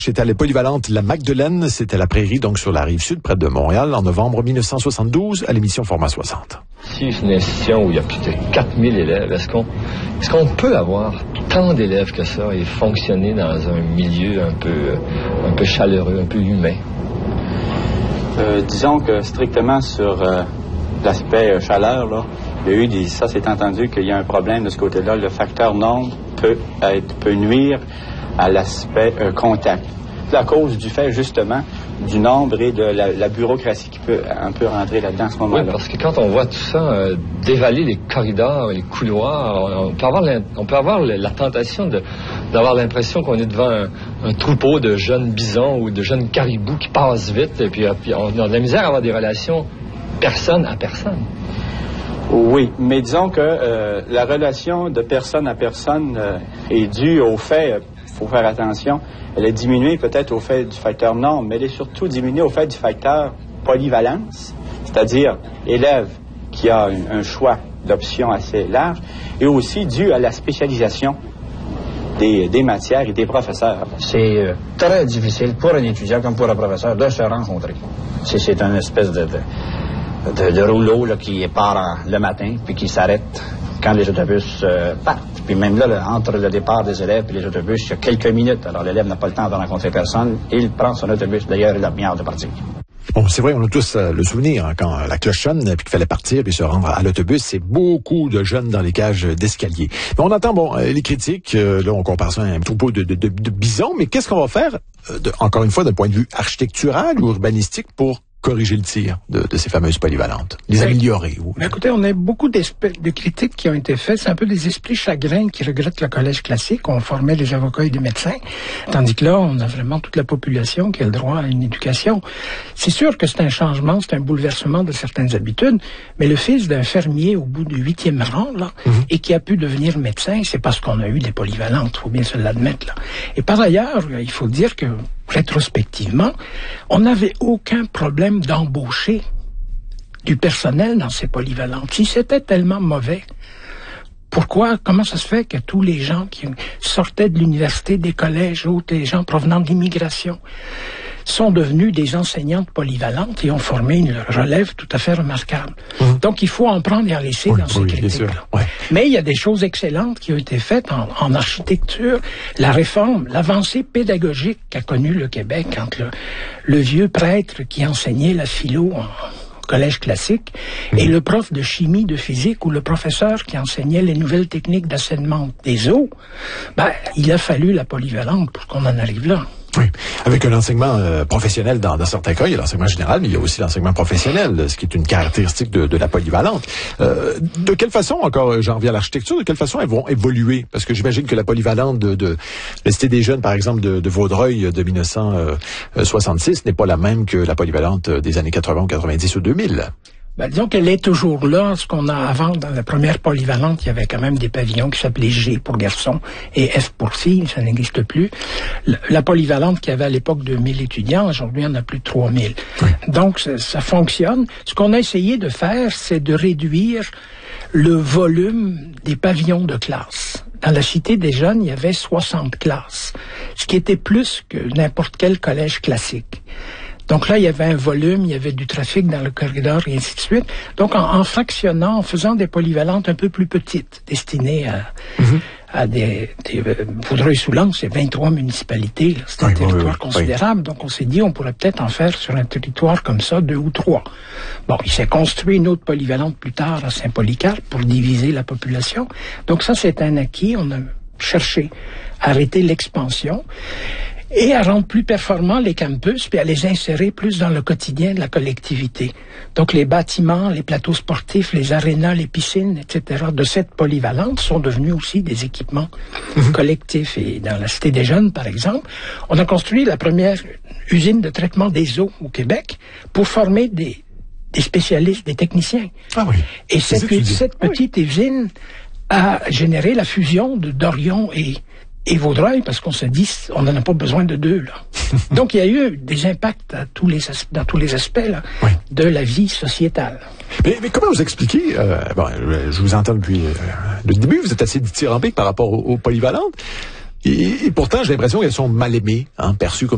J'étais à la polyvalente La Magdeleine, c'était à la Prairie, donc sur la rive sud, près de Montréal, en novembre 1972, à l'émission Format 60. Si c'est une institution où il y a plus de 4000 élèves, est-ce qu'on peut avoir tant d'élèves que ça et fonctionner dans un milieu un peu chaleureux, un peu humain? Disons que strictement sur l'aspect chaleur, là, il y a eu ça s'est entendu qu'il y a un problème de ce côté-là. Le facteur nombre peut nuire à l'aspect contact. C'est à cause du fait, justement, du nombre et de la bureaucratie qui peut un peu rentrer là-dedans à ce moment-là. Oui, parce que quand on voit tout ça, dévaler les corridors, les couloirs, on peut avoir la tentation d'avoir l'impression qu'on est devant un troupeau de jeunes bisons ou de jeunes caribous qui passent vite, et puis on a de la misère à avoir des relations personne à personne. Oui, mais disons que la relation de personne à personne est due au fait, il faut faire attention, elle est diminuée peut-être au fait du facteur nombre, mais elle est surtout diminuée au fait du facteur polyvalence, c'est-à-dire élève qui a un choix d'options assez large, et aussi dû à la spécialisation des matières et des professeurs. C'est très difficile pour un étudiant comme pour un professeur de se rencontrer. C'est une espèce de rouleau là, qui part le matin puis qui s'arrête quand les autobus partent. Puis même là, entre le départ des élèves et les autobus, il y a quelques minutes. Alors l'élève n'a pas le temps de rencontrer personne. Il prend son autobus. D'ailleurs, il a bien hâte de partir. Bon, c'est vrai, on a tous le souvenir, hein, quand la cloche sonne, puis qu'il fallait partir, puis se rendre à l'autobus, c'est beaucoup de jeunes dans les cages d'escalier. Mais on entend, les critiques, là, on compare ça à un troupeau de bisons, mais qu'est-ce qu'on va faire, encore une fois, d'un point de vue architectural ou urbanistique, pour corriger le tir de ces fameuses polyvalentes, les améliorer? Mais écoutez, on a beaucoup de critiques qui ont été faites. C'est un peu des esprits chagrins qui regrettent le collège classique. On formait les avocats et les médecins. Tandis que là, on a vraiment toute la population qui a le droit à une éducation. C'est sûr que c'est un changement, c'est un bouleversement de certaines habitudes, mais le fils d'un fermier au bout du 8e rang, là, et qui a pu devenir médecin, c'est parce qu'on a eu des polyvalentes, faut bien se l'admettre, là. Et par ailleurs, il faut dire que rétrospectivement, on n'avait aucun problème d'embaucher du personnel dans ces polyvalentes. Si c'était tellement mauvais, comment ça se fait que tous les gens qui sortaient de l'université, des collèges, autres, les gens provenant de l'immigration, sont devenus des enseignantes polyvalentes et ont formé une relève tout à fait remarquable. Donc, il faut en prendre et en laisser dans ces critiques-là. Ouais. Mais il y a des choses excellentes qui ont été faites en architecture. La réforme, l'avancée pédagogique qu'a connue le Québec entre le vieux prêtre qui enseignait la philo en collège classique et le prof de chimie, de physique ou le professeur qui enseignait les nouvelles techniques d'assainissement des eaux, il a fallu la polyvalente pour qu'on en arrive là. Oui, avec un enseignement professionnel dans certains cas, il y a l'enseignement général, mais il y a aussi l'enseignement professionnel, ce qui est une caractéristique de la polyvalente. De quelle façon, encore, j'en reviens à l'architecture, de quelle façon elles vont évoluer? Parce que j'imagine que la polyvalente de la Cité des Jeunes, par exemple, de Vaudreuil de 1966 n'est pas la même que la polyvalente des années 80 ou 90 ou 2000. Disons qu'elle est toujours là. Ce qu'on a avant, dans la première polyvalente, il y avait quand même des pavillons qui s'appelaient G pour garçons et F pour filles, ça n'existe plus. La polyvalente qui avait à l'époque 2000 étudiants, aujourd'hui on a plus de 3000. Oui. Donc ça fonctionne. Ce qu'on a essayé de faire, c'est de réduire le volume des pavillons de classe. Dans la Cité des Jeunes, il y avait 60 classes, ce qui était plus que n'importe quel collège classique. Donc là, il y avait un volume, il y avait du trafic dans le corridor et ainsi de suite. Donc en fractionnant, en faisant des polyvalentes un peu plus petites, destinées à des Vaudreuil-Soulanges, c'est 23 municipalités. C'est un territoire considérable. Donc on s'est dit, on pourrait peut-être en faire sur un territoire comme ça, 2 ou 3. Bon, il s'est construit une autre polyvalente plus tard à Saint-Polycarpe pour diviser la population. Donc ça, c'est un acquis. On a cherché à arrêter l'expansion et à rendre plus performants les campus, puis à les insérer plus dans le quotidien de la collectivité. Donc les bâtiments, les plateaux sportifs, les arénas, les piscines, etc., de cette polyvalente sont devenus aussi des équipements collectifs. Et dans la Cité des Jeunes, par exemple, on a construit la première usine de traitement des eaux au Québec pour former des spécialistes, des techniciens. Ah oui. Et cette petite usine a généré la fusion de Dorion et Vaudreuil, parce qu'on se dit, on n'en a pas besoin de 2, là. Donc, il y a eu des impacts dans tous les aspects, là, de la vie sociétale. Mais comment vous expliquez, je vous entends depuis le début, vous êtes assez dithyrambique par rapport aux polyvalentes, et pourtant, j'ai l'impression qu'elles sont mal aimées, perçues comme